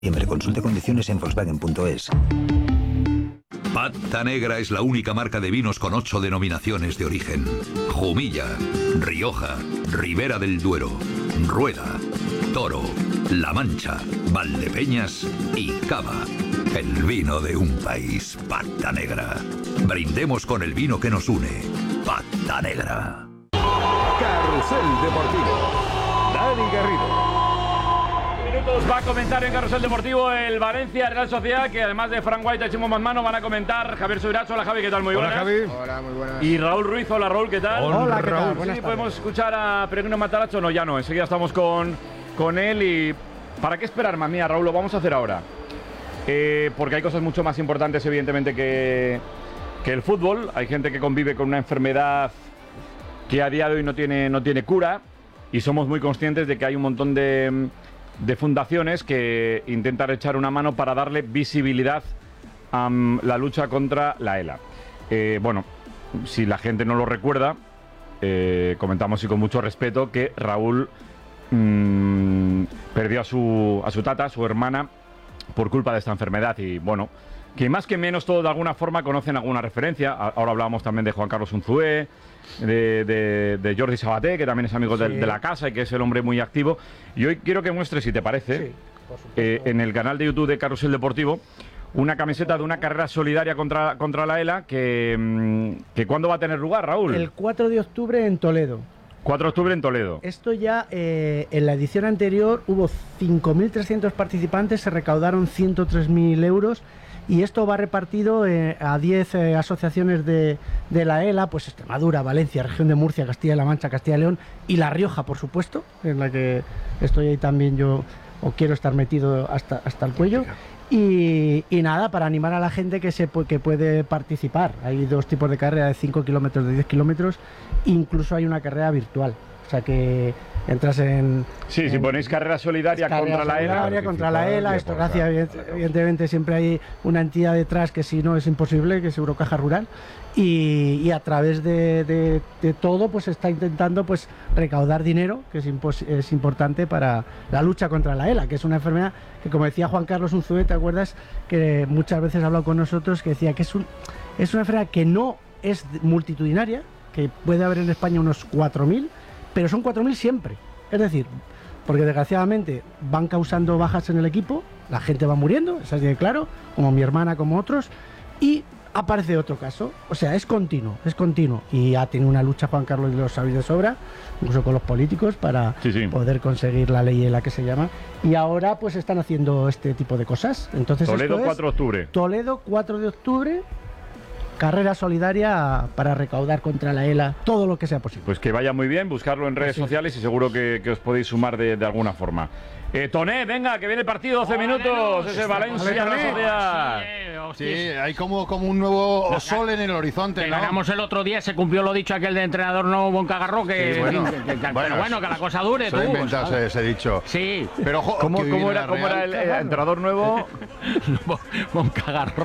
Consulte condiciones en Volkswagen.es. Pata Negra es la única marca de vinos con 8 denominaciones de origen. Jumilla, Rioja, Ribera del Duero, Rueda, Toro, La Mancha, Valdepeñas y Cava. El vino de un país. Pata Negra. Brindemos con el vino que nos une. Pata Negra. Carrusel Deportivo. Dani Garrido. Va a comentar en Carrusel Deportivo el Valencia Real Sociedad, que además de Frank White y Chimo Manmano van a comentar Javier Subirats. Hola Javi, ¿qué tal? Muy buenas. Hola Javi. Hola, muy buenas. Y Raúl Ruiz. Hola Raúl, ¿qué tal? Hola, Raúl. Buenas Sí, tardes. podemos escuchar a Peregrino Matarazzo. No, ya no, enseguida estamos con él. Y ¿para qué esperar más? Mira, Raúl, lo vamos a hacer ahora. Porque hay cosas mucho más importantes, evidentemente, que el fútbol. Hay gente que convive con una enfermedad que a día de hoy no tiene cura. Y somos muy conscientes de que hay un montón de fundaciones que intentan echar una mano para darle visibilidad a la lucha contra la ELA. Bueno, si la gente no lo recuerda, comentamos y con mucho respeto que Raúl perdió a su tata, su hermana, por culpa de esta enfermedad. Y bueno, que más que menos todos de alguna forma conocen alguna referencia. Ahora hablábamos también de Juan Carlos Unzué, de Jordi Sabaté, que también es amigo de la casa y que es el hombre muy activo. Y hoy quiero que muestres, si te parece, en el canal de YouTube de Carrusel Deportivo, una camiseta de una carrera solidaria contra la ELA que ¿cuándo va a tener lugar, Raúl? El 4 de octubre en Toledo. 4 de octubre en Toledo. Esto ya, en la edición anterior hubo 5.300 participantes, se recaudaron 103.000 euros. Y esto va repartido a 10 asociaciones de la ELA, pues Extremadura, Valencia, Región de Murcia, Castilla-La Mancha, Castilla y León y La Rioja, por supuesto, en la que estoy ahí también yo, o quiero estar metido hasta el cuello. Y nada, para animar a la gente que puede participar. Hay dos tipos de carrera, de 5 kilómetros, de 10 kilómetros, incluso hay una carrera virtual. O sea que entras en... Sí, si ponéis carrera solidaria contra la ELA. Contra la ELA, esto gracias, evidentemente siempre hay una entidad detrás que si no es imposible, que es Eurocaja Rural, y a través de todo pues está intentando pues recaudar dinero, que es importante para la lucha contra la ELA, que es una enfermedad que, como decía Juan Carlos Unzué, ¿te acuerdas? Que muchas veces ha hablado con nosotros, que decía que es una enfermedad que no es multitudinaria, que puede haber en España unos 4.000, pero son 4.000 siempre. Es decir, porque desgraciadamente van causando bajas en el equipo, la gente va muriendo, eso es claro, como mi hermana, como otros, y aparece otro caso. O sea, es continuo. Y ha tenido una lucha Juan Carlos, y lo sabéis de sobra, incluso con los políticos, para poder conseguir la ley ELA que se llama. Y ahora pues están haciendo este tipo de cosas. Entonces, Toledo 4 de octubre. Toledo 4 de octubre. Carrera solidaria para recaudar contra la ELA todo lo que sea posible. Pues que vaya muy bien, buscarlo en redes sociales y seguro que os podéis sumar de alguna forma. Toné, venga, que viene el partido, 12 minutos, ese Valencia Real Sociedad. Sí, hay como un nuevo sol en el horizonte, ¿no? Ganamos el otro día, se cumplió lo dicho aquel de entrenador nuevo Boncagarro, que, sí, pero bueno, que la cosa dure, tú. Inventado ese dicho. Sí. Pero ojo, ¿Cómo era el entrenador nuevo? Boncagarro.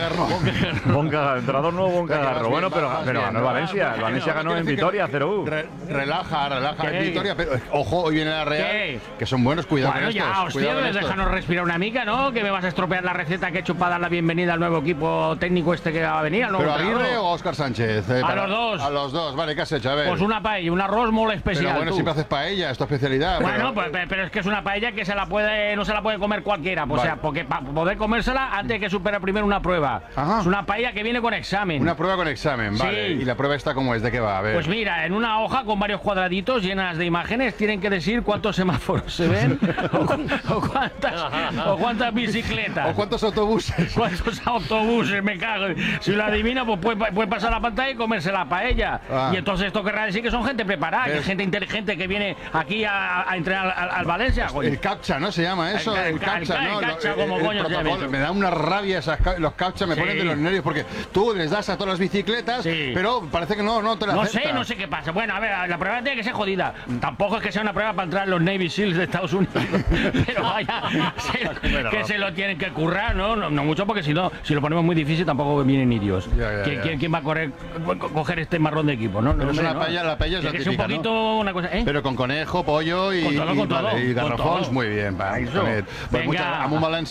Entrenador nuevo Boncagarro. Bueno, pero ganó el Valencia. El Valencia ganó en Vitoria, 0-1. Relaja en Vitoria, pero ojo, hoy viene la Real, que son buenos, cuidado. Bueno, ya, hostia, déjanos respirar una mica, ¿no? Que me vas a estropear la receta que he hecho para dar la bienvenida al nuevo equipo técnico que va a venir. ¿Pero Aguirre o Óscar Sánchez? A los dos. A los dos, vale, ¿qué has hecho? A ver. Pues una paella, un arroz muy especial. Pero bueno, tú. siempre haces paella, es tu especialidad. Bueno, pero es que es una paella que no se la puede comer cualquiera. Pues, vale. O sea, porque para poder comérsela antes hay que superar primero una prueba. Ajá. Es una paella que viene con examen. Una prueba con examen, vale. Sí. ¿Y la prueba esta cómo es? ¿De qué va? A ver. Pues mira, en una hoja con varios cuadraditos llenas de imágenes tienen que decir cuántos semáforos se ven o cuántas bicicletas. O cuántos autobuses. ¿Cuántos autobuses? Me cago. Si lo adivina, pues puede pasar la pantalla y comerse la paella. Y entonces esto querrá decir que son gente preparada, que es gente inteligente que viene aquí a entrenar al Valencia. El captcha, ¿no? Se llama eso. El captcha, ¿no? El captcha, como coño se llama. Me da una rabia los captcha, me ponen de los nervios porque tú les das a todas las bicicletas, pero parece que no te la aceptan. No sé qué pasa. Bueno, a ver, la prueba tiene que ser jodida. Tampoco es que sea una prueba para entrar en los Navy Seals de Estados Unidos. Pero vaya, que se lo tienen que currar, ¿no? No mucho, porque si no, si lo ponemos muy difícil tampoco vienen indios. ¿Quién va a coger este marrón de equipo? ¿No? Pero es una paella, la paella es la típica, típica, un poquito, ¿no? una cosa, ¿eh? Pero con conejo, pollo y Con todo. garrafons, muy bien. Eso. Pues Venga. muchas,